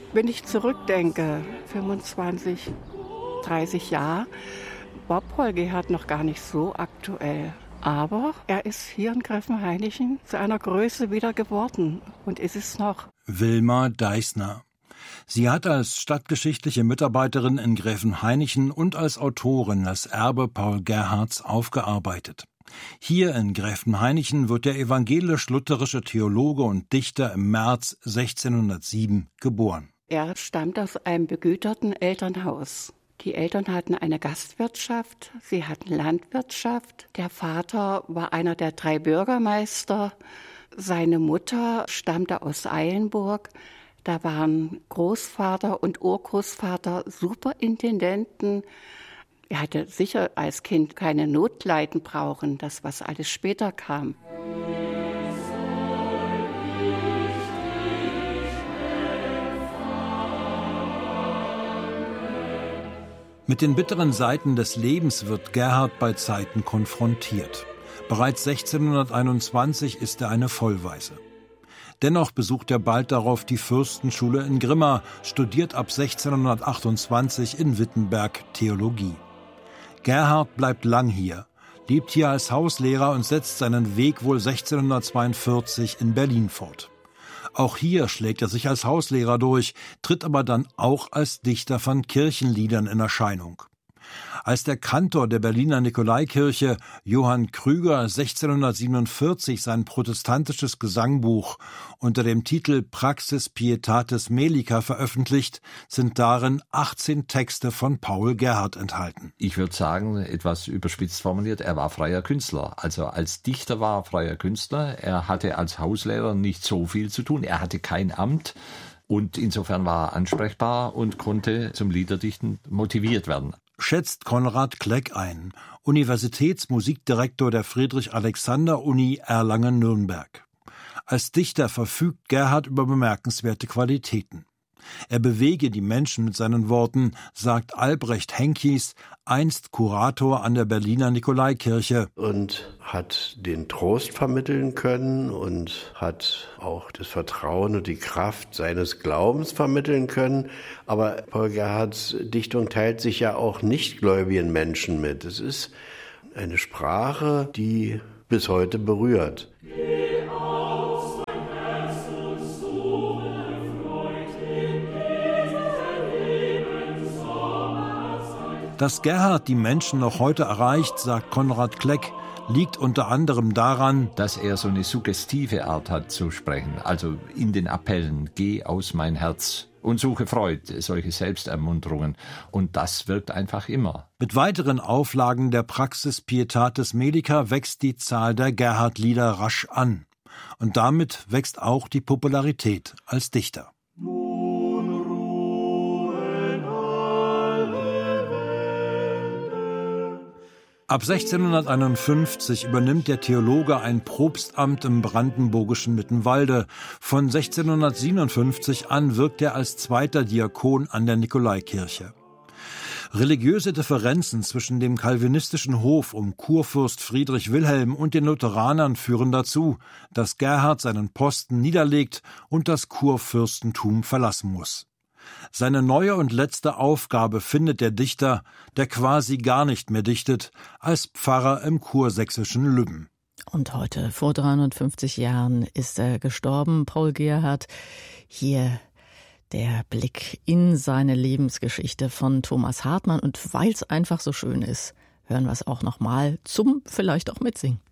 Wenn ich zurückdenke, 25, 30 Jahre, war Paul Gerhardt noch gar nicht so aktuell. Aber er ist hier in Gräfenhainichen zu einer Größe wieder geworden und ist es noch. Wilma Deissner. Sie hat als stadtgeschichtliche Mitarbeiterin in Gräfenhainichen und als Autorin das Erbe Paul Gerhardts aufgearbeitet. Hier in Gräfenhainichen wird der evangelisch-lutherische Theologe und Dichter im März 1607 geboren. Er stammt aus einem begüterten Elternhaus. Die Eltern hatten eine Gastwirtschaft, sie hatten Landwirtschaft. Der Vater war einer der 3 Bürgermeister. Seine Mutter stammte aus Eilenburg. Da waren Großvater und Urgroßvater Superintendenten. Er hatte sicher als Kind keine Notleiden brauchen, das was alles später kam. Mit den bitteren Seiten des Lebens wird Gerhardt bei Zeiten konfrontiert. Bereits 1621 ist er eine Vollwaise. Dennoch besucht er bald darauf die Fürstenschule in Grimma, studiert ab 1628 in Wittenberg Theologie. Gerhardt bleibt lang hier, lebt hier als Hauslehrer und setzt seinen Weg wohl 1642 in Berlin fort. Auch hier schlägt er sich als Hauslehrer durch, tritt aber dann auch als Dichter von Kirchenliedern in Erscheinung. Als der Kantor der Berliner Nikolaikirche Johann Krüger 1647 sein protestantisches Gesangbuch unter dem Titel Praxis Pietatis Melica veröffentlicht, sind darin 18 Texte von Paul Gerhardt enthalten. Ich würde sagen, etwas überspitzt formuliert, er war freier Künstler. Also als Dichter war er freier Künstler. Er hatte als Hauslehrer nicht so viel zu tun. Er hatte kein Amt. Und insofern war er ansprechbar und konnte zum Liederdichten motiviert werden. Schätzt Konrad Kleck ein, Universitätsmusikdirektor der Friedrich-Alexander-Uni Erlangen-Nürnberg. Als Dichter verfügt Gerhardt über bemerkenswerte Qualitäten. Er bewege die Menschen mit seinen Worten, sagt Albrecht Henkies, einst Kurator an der Berliner Nikolaikirche. Und hat den Trost vermitteln können und hat auch das Vertrauen und die Kraft seines Glaubens vermitteln können. Aber Paul Gerhardts Dichtung teilt sich ja auch nichtgläubigen Menschen mit. Es ist eine Sprache, die bis heute berührt. Dass Gerhardt die Menschen noch heute erreicht, sagt Konrad Kleck, liegt unter anderem daran, dass er so eine suggestive Art hat zu sprechen. Also in den Appellen, geh aus mein Herz und suche Freud, solche Selbstermunterungen. Und das wirkt einfach immer. Mit weiteren Auflagen der Praxis Pietatis Melica wächst die Zahl der Gerhardt-Lieder rasch an. Und damit wächst auch die Popularität als Dichter. Ab 1651 übernimmt der Theologe ein Propstamt im brandenburgischen Mittenwalde. Von 1657 an wirkt er als zweiter Diakon an der Nikolaikirche. Religiöse Differenzen zwischen dem calvinistischen Hof um Kurfürst Friedrich Wilhelm und den Lutheranern führen dazu, dass Gerhardt seinen Posten niederlegt und das Kurfürstentum verlassen muss. Seine neue und letzte Aufgabe findet der Dichter, der quasi gar nicht mehr dichtet, als Pfarrer im kursächsischen Lübben. Und heute, vor 350 Jahren, ist er gestorben, Paul Gerhardt. Hier der Blick in seine Lebensgeschichte von Thomas Hartmann. Und weil es einfach so schön ist, hören wir es auch nochmal zum vielleicht auch Mitsingen.